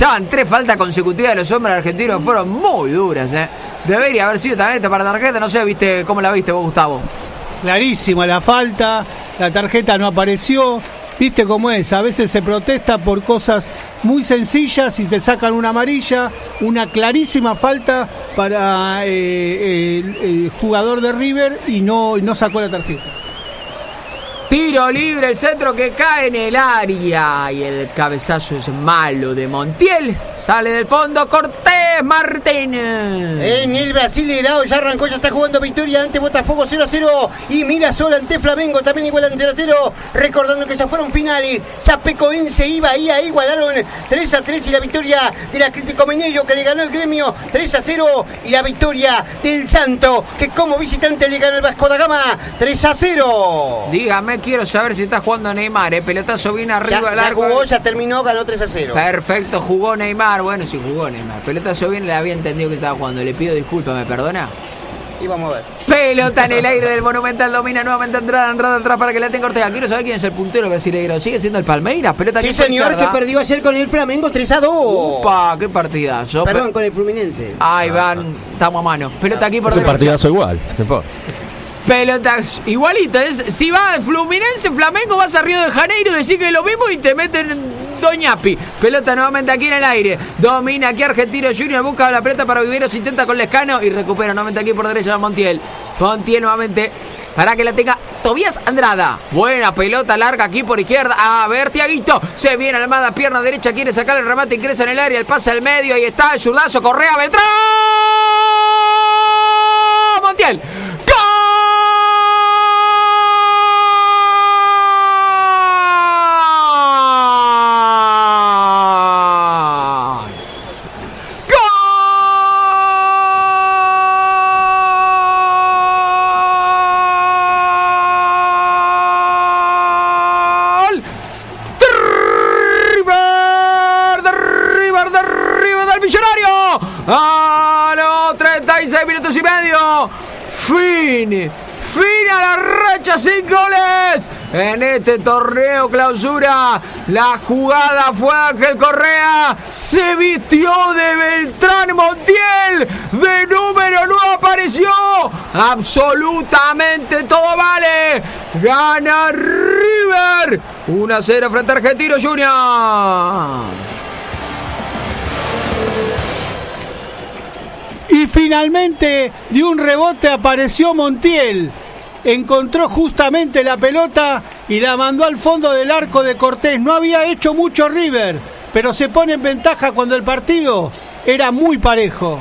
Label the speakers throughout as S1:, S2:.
S1: Ya van 3 faltas consecutivas de los hombres argentinos, fueron muy duras, Debería haber sido también para tarjeta, no sé, ¿viste cómo la viste vos, Gustavo?
S2: Clarísima la falta, la tarjeta no apareció. Viste cómo es, a veces se protesta por cosas muy sencillas y te sacan una amarilla, una clarísima falta para el jugador de River y no sacó la tarjeta.
S1: Tiro libre, el centro que cae en el área y el cabezazo es malo de Montiel. Sale del fondo Cortés Martínez.
S3: En el Brasileirao ya arrancó, ya está jugando Victoria ante Botafogo 0-0 y Mirassol ante Flamengo también igualan 0-0. Recordando que ya fueron finales, Chapecoense y Bahía igualaron 3-3 y la victoria del Atlético Mineiro que le ganó el Gremio 3-0 y la victoria del Santo que como visitante le ganó el Vasco da Gama 3-0.
S1: Dígame, quiero saber si está jugando Neymar, pelotazo bien arriba, largo.
S3: Ya jugó, ya terminó, ganó 3-0.
S1: Perfecto, jugó Neymar. Bueno, sí jugó Neymar. Pelotazo bien, le había entendido que estaba jugando. Le pido disculpas, ¿me perdona?
S3: Y vamos a ver.
S1: Pelota en el aire del Monumental, domina nuevamente entrada atrás para que la tenga Ortega. Quiero saber quién es el puntero brasileiro. ¿Sigue siendo el Palmeiras? Pelota
S3: sí,
S1: que
S3: señor, que perdió ayer con el Flamengo 3-2.
S1: Upa, qué partidazo.
S3: Perdón, con el Fluminense.
S1: Ahí van, estamos a mano. Pelota aquí por
S4: derecha. Es un partidazo igual, no importa.
S1: Pelotas igualito, si va Fluminense, Flamengo, vas a Río de Janeiro, decís que es lo mismo y te meten Doñapi. Pelota nuevamente aquí en el aire, domina aquí Argentino Junior, busca la pelota para Viveros, intenta con Lescano y recupera nuevamente aquí por derecha Montiel nuevamente para que la tenga Tobías Andrada. Buena pelota larga aquí por izquierda. A ver, Tiaguito. Se viene Almada, pierna derecha, quiere sacar el remate, ingresa en el área, el pase al medio, ahí está el zurdazo, Correa, Beltrán. Montiel. A los 36 minutos y medio. Fin a la racha sin goles en este torneo clausura. La jugada fue Ángel Correa, se vistió de Beltrán Montiel, de número no apareció. Absolutamente todo vale. Gana River 1-0 frente a Argentino Junior.
S2: Y finalmente, de un rebote apareció Montiel. Encontró justamente la pelota y la mandó al fondo del arco de Cortés. No había hecho mucho River, pero se pone en ventaja cuando el partido era muy parejo.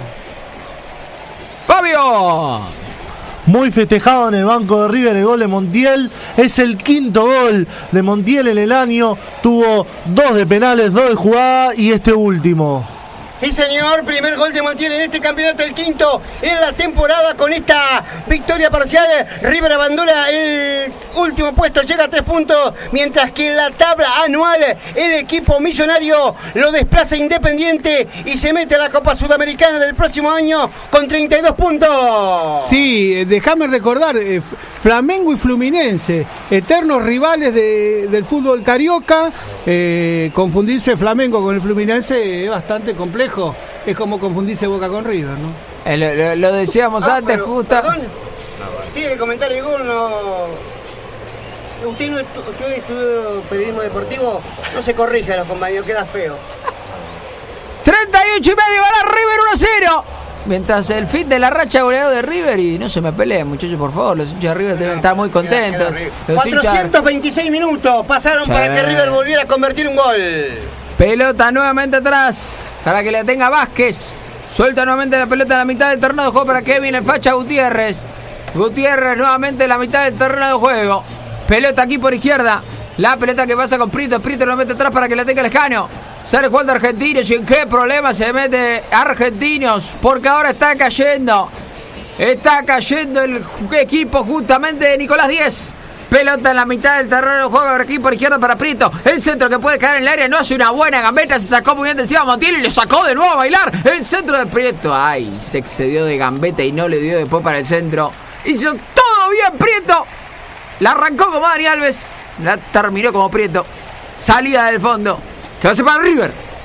S1: Fabio.
S5: Muy festejado en el banco de River el gol de Montiel. Es el quinto gol de Montiel en el año. Tuvo 2 de penales, 2 de jugada y este último.
S3: Sí, señor, primer gol de Montiel en este campeonato, el quinto en la temporada. Con esta victoria parcial, River abandona el último puesto, llega a 3 puntos, mientras que en la tabla anual el equipo millonario lo desplaza Independiente y se mete a la Copa Sudamericana del próximo año con 32 puntos.
S2: Sí, déjame recordar, Flamengo y Fluminense, eternos rivales del fútbol carioca. Confundirse Flamengo con el Fluminense es bastante complejo. Es como confundirse Boca con River, ¿no?
S1: Lo decíamos antes, justo.
S3: Tiene que comentar el gol, no. Usted no estudió periodismo deportivo, no se corrige a los compañeros, queda feo.
S1: 38 y medio, gana River 1-0. Mientras el fin de la racha goleado de River, y no se me peleen, muchachos, por favor, los hinchas de River deben estar muy contentos.
S3: 426 minutos pasaron para que River volviera a convertir un gol.
S1: Pelota nuevamente atrás para que la tenga Vázquez. Suelta nuevamente la pelota en la mitad del terreno de juego para Kevin el facha Gutiérrez. Gutiérrez nuevamente en la mitad del terreno de juego. Pelota aquí por izquierda. La pelota que pasa con Prieto. Prieto nuevamente atrás para que la tenga Lescano. Sale jugando Argentinos. ¿Y en qué problema se mete Argentinos? Porque ahora está cayendo. Está cayendo el equipo justamente de Nicolás Díez. Pelota en la mitad del terreno de juego aquí por izquierda para Prieto. El centro que puede caer en el área. No hace una buena gambeta. Se sacó muy bien de encima Montiel y le sacó de nuevo a bailar. El centro de Prieto. Ay, se excedió de gambeta y no le dio después para el centro. Hizo todo bien Prieto. La arrancó como Dani Alves. La terminó como Prieto. Salida del fondo. Que va a ser para River.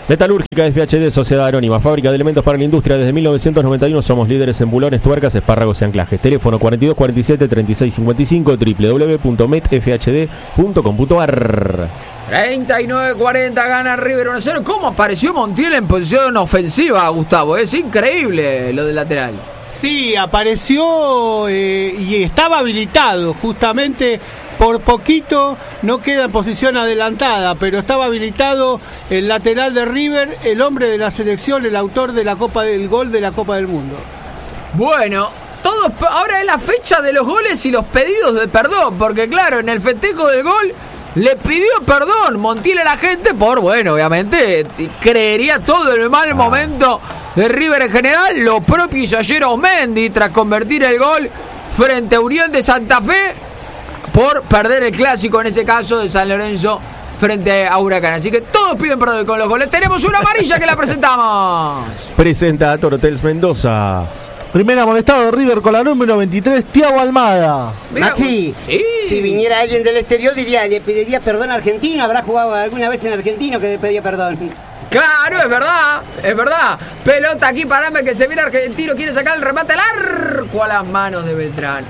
S4: Metalúrgica FHD, Sociedad Anónima, fábrica de elementos para la industria. Desde 1991 somos líderes en bulones, tuercas, espárragos y anclajes. Teléfono 4247-3655, www.metfhd.com.ar.
S1: 39-40 gana River 1-0. ¿Cómo apareció Montiel en posición ofensiva, Gustavo? Es increíble lo del lateral.
S2: Sí, apareció y estaba habilitado justamente. Por poquito no queda en posición adelantada, pero estaba habilitado el lateral de River, el hombre de la selección, el autor de del gol de la Copa del Mundo.
S1: Bueno, ahora es la fecha de los goles y los pedidos de perdón, porque claro, en el festejo del gol le pidió perdón Montiel a la gente por, bueno, obviamente creería todo el mal momento de River en general. Lo propio hizo ayer Otamendi tras convertir el gol frente a Unión de Santa Fe, por perder el clásico, en ese caso, de San Lorenzo frente a Huracán. Así que todos piden perdón con los goles. Tenemos una amarilla que la presentamos.
S4: Presenta a Torotels Mendoza.
S5: Primer amonestado River con la número 23, Thiago Almada.
S1: Mira,
S3: Maxi,
S1: sí.
S3: Si viniera alguien del exterior le pediría perdón a Argentino. ¿Habrá jugado alguna vez en Argentino que le pedía perdón?
S1: Claro, es verdad. Pelota aquí para que se viene Argentino, quiere sacar el remate al arco, a las manos de Beltrán.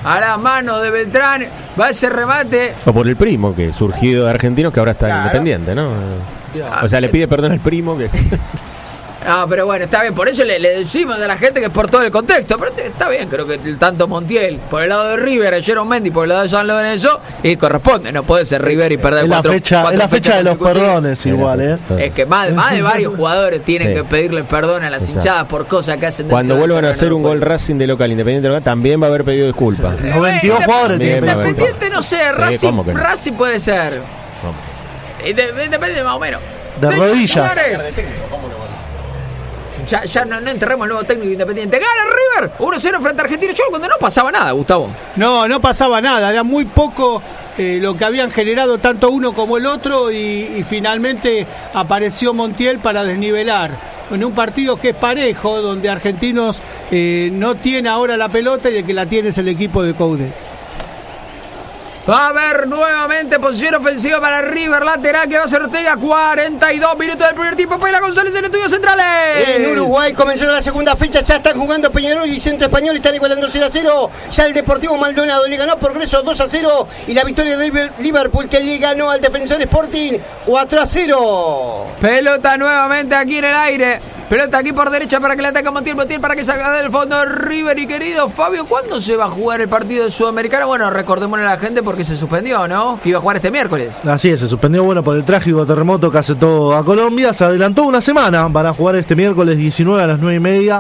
S1: Va ese remate.
S4: O por el primo, que surgido de Argentinos, que ahora está Independiente, ¿no? O sea, le pide perdón al primo que...
S1: No, pero bueno, está bien, por eso le decimos a la gente que es por todo el contexto, pero está bien, creo que tanto Montiel por el lado de River, ayer Mendy por el lado de San Lorenzo, y corresponde, no puede ser River y perder
S5: cuatro fechas. Es la fecha de los perdones igual,
S1: Es que más de varios jugadores tienen que pedirle perdón a las hinchadas por cosas que hacen.
S4: Cuando vuelvan a hacer un gol Racing de local, Independiente de local, también va a haber pedido disculpas.
S5: 92 jugadores.
S1: Independiente no sé, Racing puede ser. Independiente más o menos.
S5: De rodillas.
S1: Ya no enterremos el nuevo técnico Independiente. ¡Gana River! 1-0 frente a Argentino. Yo cuando no pasaba nada, Gustavo.
S2: No pasaba nada. Era muy poco lo que habían generado tanto uno como el otro. Y finalmente apareció Montiel para desnivelar. En un partido que es parejo, donde Argentinos no tiene ahora la pelota y el que la tiene es el equipo de Coudet.
S1: Va a haber nuevamente posición ofensiva para River, lateral que va a ser Ortega. 42 minutos del primer tiempo. Pela González en estudios centrales.
S3: En Uruguay comenzó la segunda fecha. Ya están jugando Peñarol y Centro Español. Están igualando 0-0. Ya el Deportivo Maldonado le ganó a Progreso 2-0. Y la victoria de Liverpool, que le ganó al Defensor Sporting 4-0.
S1: Pelota nuevamente aquí en el aire. Pelota aquí por derecha para que le ataque a Montiel para que salga del fondo de River. Y querido Fabio, ¿cuándo se va a jugar el partido de Sudamericano? Bueno, recordémosle a la gente porque se suspendió, ¿no? Que iba a jugar este miércoles.
S5: Así es, se suspendió, por el trágico terremoto que afectó a Colombia. Se adelantó una semana. Van a jugar este miércoles 19 a las 9:30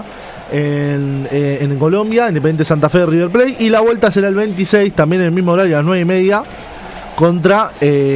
S5: en Colombia, Independiente Santa Fe de River Plate. Y la vuelta será el 26, también en el mismo horario, a las 9:30. Contra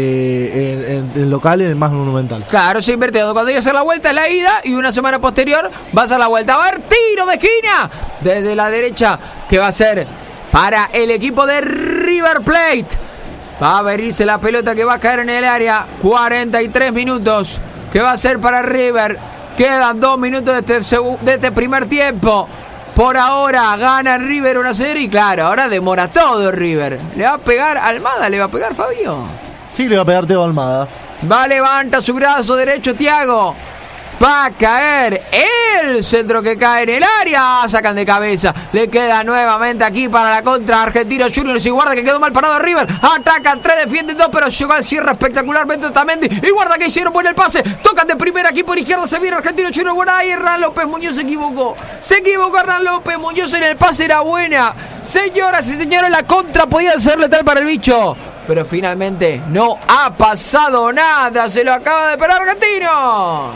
S5: el local en el más monumental.
S1: Claro, se invirtió. Cuando iba a hacer la vuelta es la ida y una semana posterior va a hacer la vuelta. Va a haber tiro de esquina desde la derecha que va a ser para el equipo de River Plate. Va a abrirse la pelota que va a caer en el área. 43 minutos que va a ser para River. Quedan 2 minutos de este primer tiempo. Por ahora gana River 1-0 y claro, ahora demora todo River. ¿Le va a pegar Almada? ¿Le va a pegar Fabio?
S5: Sí, le va a pegar Teo Almada.
S1: Levanta su brazo derecho Thiago. Va a caer el centro que cae en el área. Sacan de cabeza. Le queda nuevamente aquí para la contra Argentinos Juniors. Y guarda que quedó mal parado River. Atacan 3, defienden 2, pero llegó al cierre espectacularmente Otamendi. Y guarda que hicieron buen el pase. Tocan de primera aquí por izquierda. Se viene Argentinos Juniors. Bueno, ahí Hernán López Muñoz se equivocó. Hernán López Muñoz en el pase. Era buena. Señoras y señores, la contra podía ser letal para el bicho. Pero finalmente no ha pasado nada. Se lo acaba de pegar Argentinos.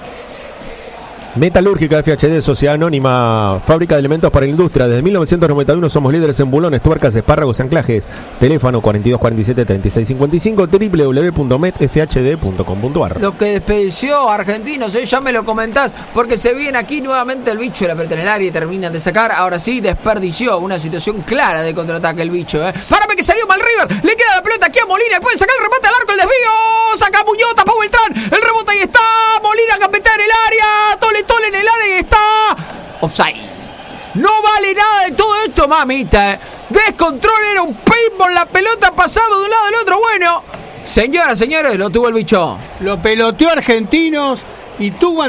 S4: Metalúrgica FHD, Sociedad Anónima, fábrica de elementos para la industria. Desde 1991 somos líderes en bulones, tuercas, espárragos y anclajes. Teléfono 4247-3655, www.metfhd.com.ar.
S1: Lo que despeció Argentinos, ya me lo comentás, porque se viene aquí nuevamente el bicho, la pelota en el área y terminan de sacar. Ahora sí, desperdició una situación clara de contraataque el bicho. Párame que salió mal River, le queda la pelota aquí a Molina, puede sacar el remate al arco, el desvío, saca Muñoz, tapó Beltrán, el rebote ahí está, Molina capitán en el área, Tole en el área y está offside. No vale nada de todo esto, mamita. Descontrol, era un paintball, la pelota pasaba de un lado al otro. Bueno, señoras, señores, lo tuvo el bicho.
S2: Lo peloteó Argentinos y Tucumán